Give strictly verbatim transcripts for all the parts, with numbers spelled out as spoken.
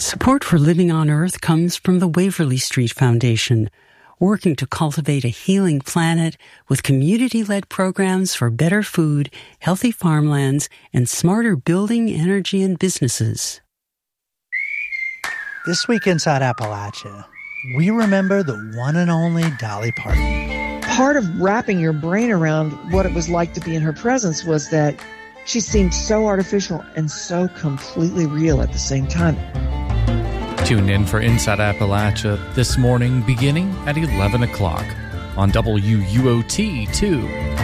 Support for Living on Earth comes from the Waverly Street Foundation, working to cultivate a healing planet with community-led programs for better food, healthy farmlands, and smarter building, energy, and businesses. This week inside Appalachia, we remember the one and only Dolly Parton. Part of wrapping your brain around what it was like to be in her presence was that she seemed so artificial and so completely real at the same time. Tune in for Inside Appalachia this morning beginning at eleven o'clock on W U O T two.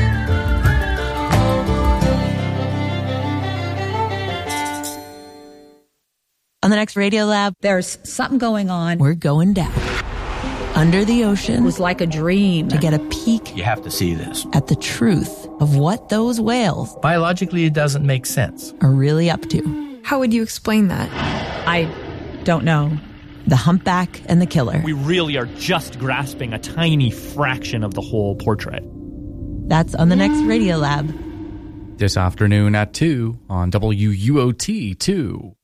On the next Radio Lab, there's something going on. We're going down. Under the ocean. It was like a dream. To get a peek. You have to see this. At the truth of what those whales. Biologically, it doesn't make sense. Are really up to. How would you explain that? I don't know. The Humpback and the Killer. We really are just grasping a tiny fraction of the whole portrait. That's on the next Radio Lab. This afternoon at two on W U O T two.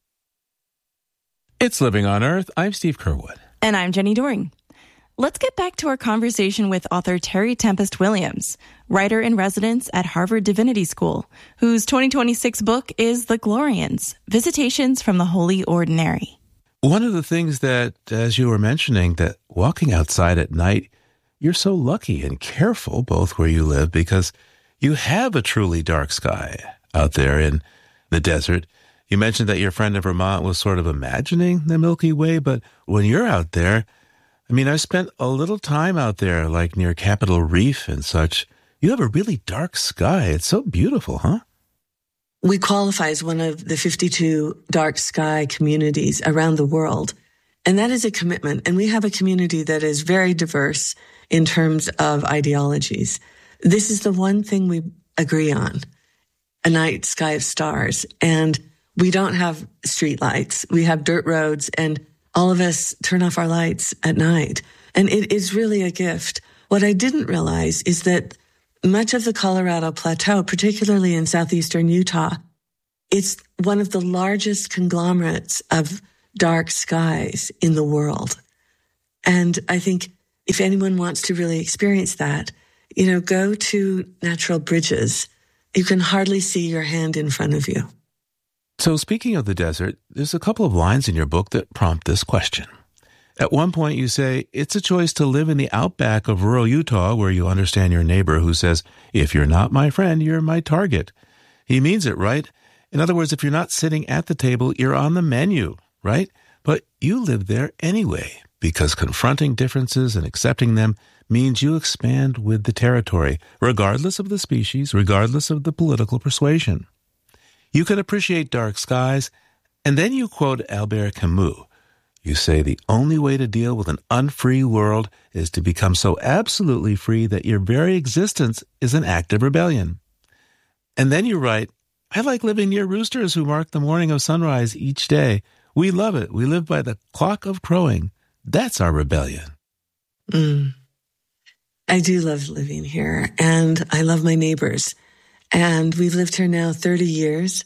It's Living on Earth. I'm Steve Curwood. And I'm Jenny Doring. Let's get back to our conversation with author Terry Tempest Williams, writer-in-residence at Harvard Divinity School, whose twenty twenty-six book is The Glorians, Visitations from the Holy Ordinary. One of the things that, as you were mentioning, that walking outside at night, you're so lucky and careful both where you live because you have a truly dark sky out there in the desert. You mentioned that your friend in Vermont was sort of imagining the Milky Way, but when you're out there, I mean, I spent a little time out there, like near Capitol Reef and such. You have a really dark sky. It's so beautiful, huh? We qualify as one of the fifty-two dark sky communities around the world. And that is a commitment. And we have a community that is very diverse in terms of ideologies. This is the one thing we agree on, a night sky of stars. And we don't have street lights. We have dirt roads, and all of us turn off our lights at night. And it is really a gift. What I didn't realize is that much of the Colorado Plateau, particularly in southeastern Utah, it's one of the largest conglomerates of dark skies in the world. And I think if anyone wants to really experience that, you know, go to Natural Bridges. You can hardly see your hand in front of you. So speaking of the desert, there's a couple of lines in your book that prompt this question. At one point you say, it's a choice to live in the outback of rural Utah where you understand your neighbor who says, if you're not my friend, you're my target. He means it, right? In other words, if you're not sitting at the table, you're on the menu, right? But you live there anyway, because confronting differences and accepting them means you expand with the territory, regardless of the species, regardless of the political persuasion. You can appreciate dark skies, and then you quote Albert Camus. You say the only way to deal with an unfree world is to become so absolutely free that your very existence is an act of rebellion. And then you write, I like living near roosters who mark the morning of sunrise each day. We love it. We live by the clock of crowing. That's our rebellion. Mm. I do love living here, and I love my neighbors. And we've lived here now thirty years.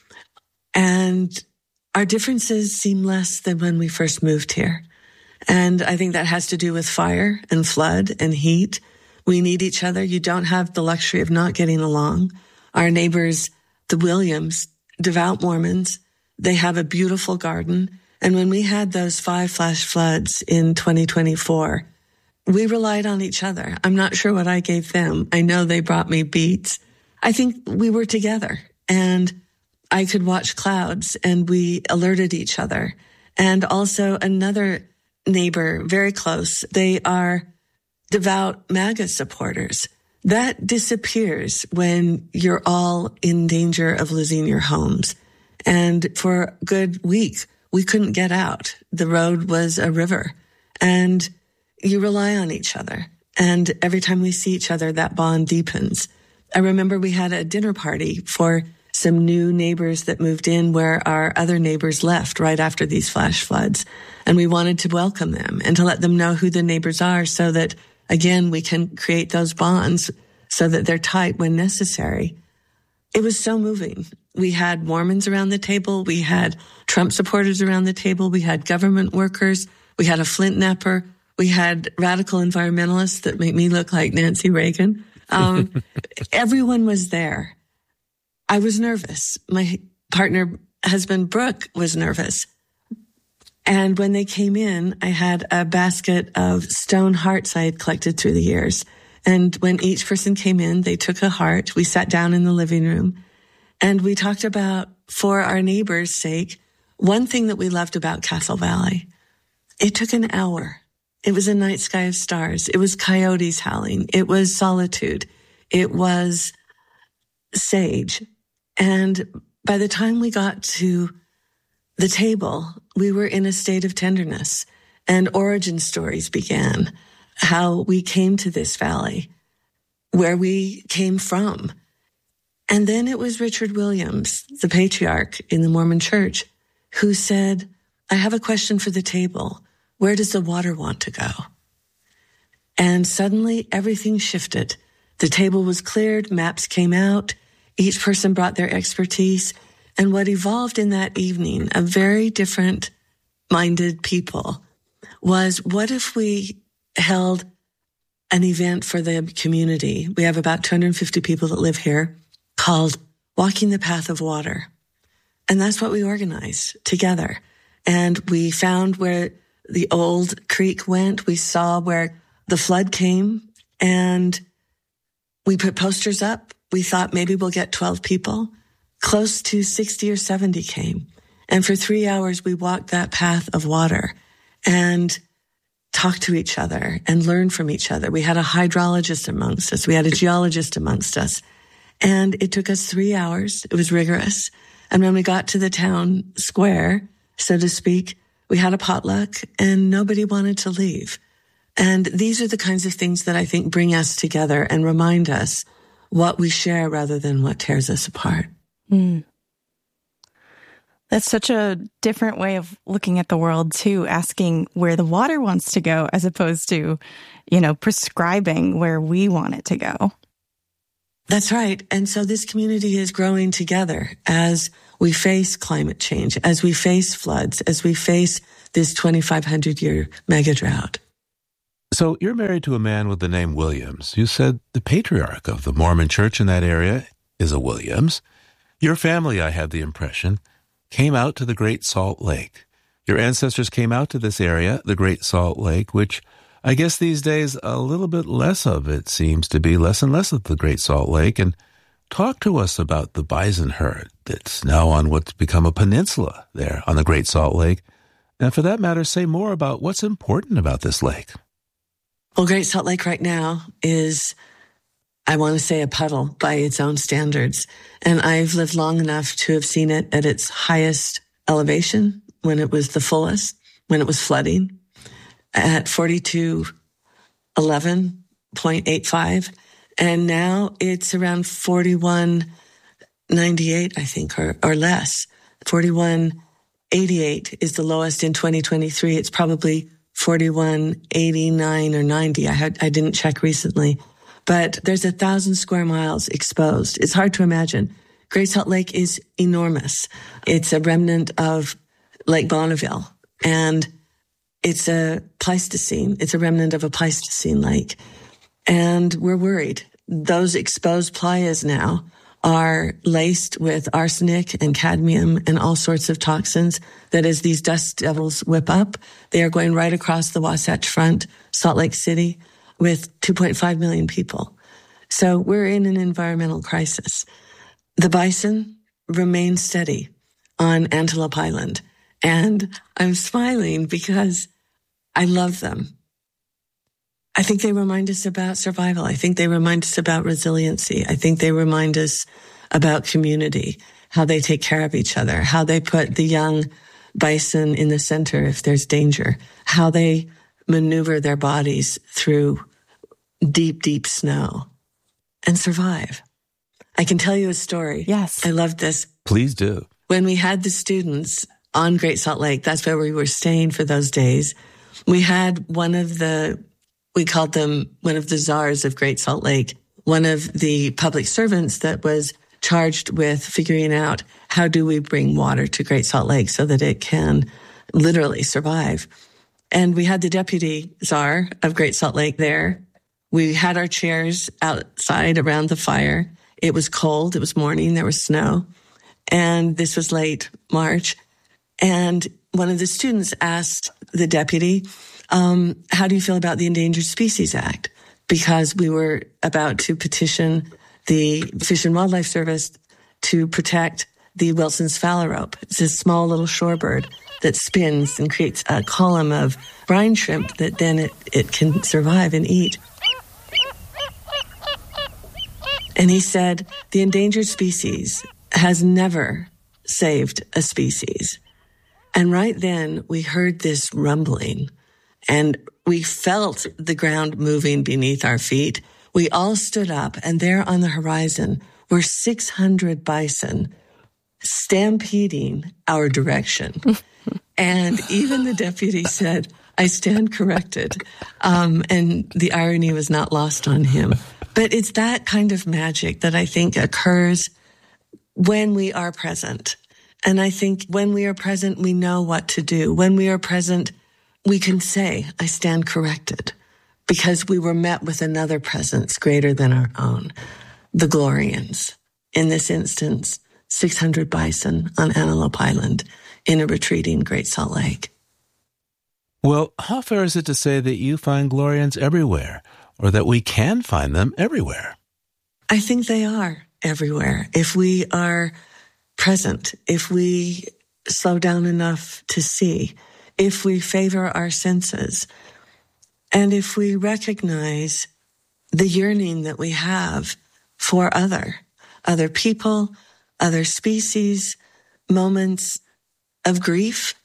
And our differences seem less than when we first moved here. And I think that has to do with fire and flood and heat. We need each other. You don't have the luxury of not getting along. Our neighbors, the Williams, devout Mormons, they have a beautiful garden. And when we had those five flash floods in twenty twenty-four, we relied on each other. I'm not sure what I gave them. I know they brought me beets. I think we were together, and I could watch clouds, and we alerted each other. And also another neighbor, very close, they are devout MAGA supporters. That disappears when you're all in danger of losing your homes. And for a good week, we couldn't get out. The road was a river, and you rely on each other. And every time we see each other, that bond deepens. I remember we had a dinner party for some new neighbors that moved in where our other neighbors left right after these flash floods. And we wanted to welcome them and to let them know who the neighbors are so that, again, we can create those bonds so that they're tight when necessary. It was so moving. We had Mormons around the table. We had Trump supporters around the table. We had government workers. We had a Flint napper. We had radical environmentalists that make me look like Nancy Reagan. Um, everyone was there. I was nervous. My partner, husband Brooke, was nervous. And when they came in, I had a basket of stone hearts I had collected through the years. And when each person came in, they took a heart. We sat down in the living room and we talked about, for our neighbors' sake, one thing that we loved about Castle Valley. It took an hour. It was a night sky of stars. It was coyotes howling. It was solitude. It was sage. And by the time we got to the table, we were in a state of tenderness, and origin stories began, how we came to this valley, where we came from. And then it was Richard Williams, the patriarch in the Mormon Church, who said, I have a question for the table. Where does the water want to go? And suddenly everything shifted. The table was cleared, maps came out, each person brought their expertise. And what evolved in that evening of very different minded people was, what if we held an event for the community? We have about two hundred fifty people that live here, called Walking the Path of Water. And that's what we organized together. And we found where the old creek went. We saw where the flood came, and we put posters up. We thought maybe we'll get twelve people. Close to sixty or seventy came. And for three hours, we walked that path of water and talked to each other and learned from each other. We had a hydrologist amongst us. We had a geologist amongst us. And it took us three hours. It was rigorous. And when we got to the town square, so to speak, we had a potluck and nobody wanted to leave. And these are the kinds of things that I think bring us together and remind us what we share rather than what tears us apart. Mm. That's such a different way of looking at the world, too, asking where the water wants to go as opposed to, you know, prescribing where we want it to go. That's right. And so this community is growing together as we face climate change, as we face floods, as we face this twenty-five hundred year mega drought. So you're married to a man with the name Williams. You said the patriarch of the Mormon church in that area is a Williams. Your family, I had the impression, came out to the Great Salt Lake. Your ancestors came out to this area, the Great Salt Lake, which I guess these days a little bit less of it seems to be, less and less of the Great Salt Lake. And talk to us about the bison herd that's now on what's become a peninsula there on the Great Salt Lake. And for that matter, say more about what's important about this lake. Well, Great Salt Lake right now is, I want to say, a puddle by its own standards. And I've lived long enough to have seen it at its highest elevation when it was the fullest, when it was flooding, at forty-two eleven point eight five. And now it's around forty-one ninety-eight, I think, or, or less. forty-one eighty-eight is the lowest in twenty twenty-three. It's probably forty-one eighty-nine or ninety. I had, I didn't check recently. But there's a thousand square miles exposed. It's hard to imagine. Great Salt Lake is enormous. It's a remnant of Lake Bonneville, and it's a Pleistocene. It's a remnant of a Pleistocene lake. And we're worried. Those exposed playas now are laced with arsenic and cadmium and all sorts of toxins that as these dust devils whip up, they are going right across the Wasatch Front, Salt Lake City, with two point five million people. So we're in an environmental crisis. The bison remain steady on Antelope Island. And I'm smiling because I love them. I think they remind us about survival. I think they remind us about resiliency. I think they remind us about community, how they take care of each other, how they put the young bison in the center if there's danger, how they maneuver their bodies through deep, deep snow and survive. I can tell you a story. Yes. I love this. Please do. When we had the students on Great Salt Lake, that's where we were staying for those days, we had one of the, we called them one of the czars of Great Salt Lake, one of the public servants that was charged with figuring out how do we bring water to Great Salt Lake so that it can literally survive. And we had the deputy czar of Great Salt Lake there. We had our chairs outside around the fire. It was cold. It was morning. There was snow. And this was late March. And one of the students asked the deputy, um, how do you feel about the Endangered Species Act? Because we were about to petition the Fish and Wildlife Service to protect the Wilson's phalarope. It's a small little shorebird that spins and creates a column of brine shrimp that then it, it can survive and eat. And he said, the endangered species has never saved a species. And right then we heard this rumbling and we felt the ground moving beneath our feet. We all stood up, and there on the horizon were six hundred bison stampeding our direction. And even the deputy said, I stand corrected. Um, and the irony was not lost on him. But it's that kind of magic that I think occurs when we are present. And I think when we are present, we know what to do. When we are present, we can say, I stand corrected, because we were met with another presence greater than our own, the Glorians. In this instance, six hundred bison on Antelope Island in a retreating Great Salt Lake. Well, how fair is it to say that you find Glorians everywhere, or that we can find them everywhere? I think they are everywhere. If we are present, if we slow down enough to see, if we favor our senses, and if we recognize the yearning that we have for other, other people, other species, moments of grief,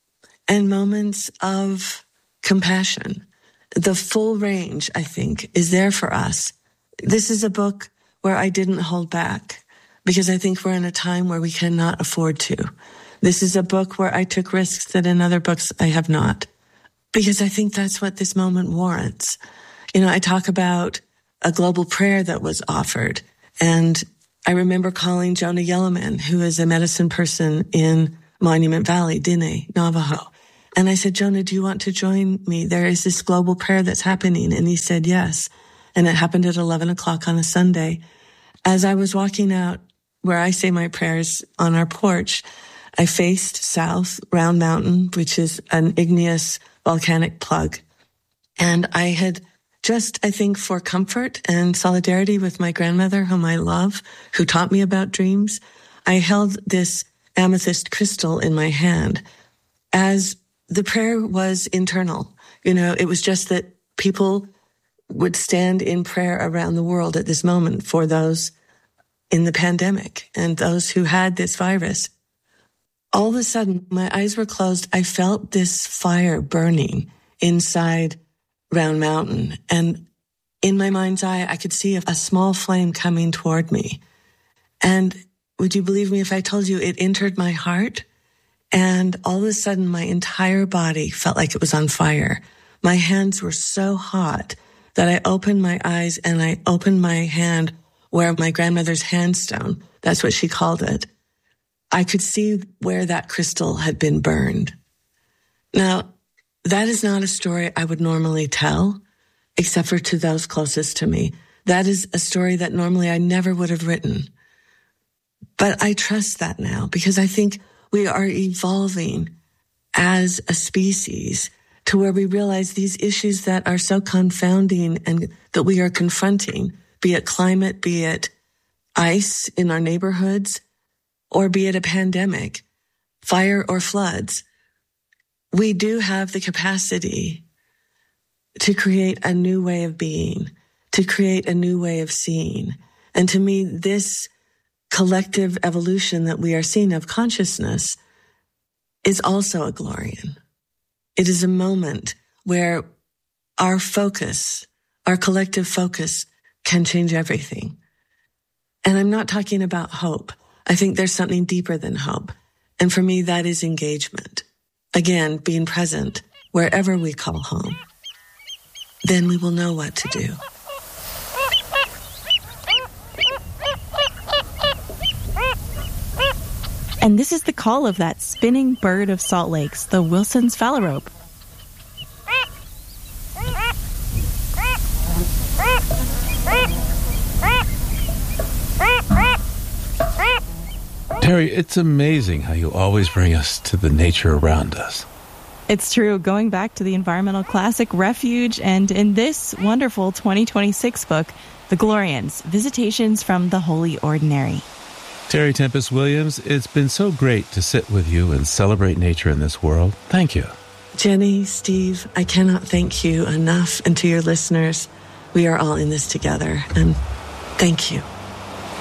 and moments of compassion. The full range, I think, is there for us. This is a book where I didn't hold back, because I think we're in a time where we cannot afford to. This is a book where I took risks that in other books I have not, because I think that's what this moment warrants. You know, I talk about a global prayer that was offered, and I remember calling Jonah Yellowman, who is a medicine person in Monument Valley, Dine, Navajo. And I said, Jonah, do you want to join me? There is this global prayer that's happening. And he said, yes. And it happened at eleven o'clock on a Sunday. As I was walking out where I say my prayers on our porch, I faced south, Round Mountain, which is an igneous volcanic plug. And I had just, I think, for comfort and solidarity with my grandmother, whom I love, who taught me about dreams, I held this amethyst crystal in my hand as the prayer was internal. You know, it was just that people would stand in prayer around the world at this moment for those in the pandemic and those who had this virus. All of a sudden, my eyes were closed. I felt this fire burning inside Round Mountain. And in my mind's eye, I could see a small flame coming toward me. And would you believe me if I told you it entered my heart? And all of a sudden, my entire body felt like it was on fire. My hands were so hot that I opened my eyes and I opened my hand where my grandmother's handstone, that's what she called it. I could see where that crystal had been burned. Now, that is not a story I would normally tell, except for to those closest to me. That is a story that normally I never would have written. But I trust that now, because I think we are evolving as a species to where we realize these issues that are so confounding and that we are confronting, be it climate, be it ice in our neighborhoods, or be it a pandemic, fire or floods. We do have the capacity to create a new way of being, to create a new way of seeing. And to me, this collective evolution that we are seeing of consciousness is also a Glorian. It is a moment where our focus, our collective focus, can change everything. And I'm not talking about hope. I think there's something deeper than hope. And for me, that is engagement. Again, being present wherever we call home. Then we will know what to do. And this is the call of that spinning bird of Salt Lakes, the Wilson's phalarope. Terry, it's amazing how you always bring us to the nature around us. It's true, going back to the environmental classic Refuge, and in this wonderful twenty twenty-six book, The Glorians, Visitations from the Holy Ordinary. Terry Tempest Williams, it's been so great to sit with you and celebrate nature in this world. Thank you. Jenny, Steve, I cannot thank you enough. And to your listeners, we are all in this together. And thank you.